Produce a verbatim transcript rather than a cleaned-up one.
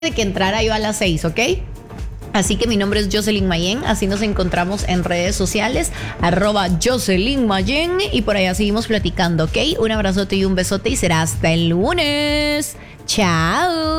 de que entrara yo a las seis, ¿ok? Así que mi nombre es Jocelyn Mayen, así nos encontramos en redes sociales, arroba Jocelyn Mayen, y por allá seguimos platicando, ¿ok? Un abrazote y un besote y será hasta el lunes. Chao.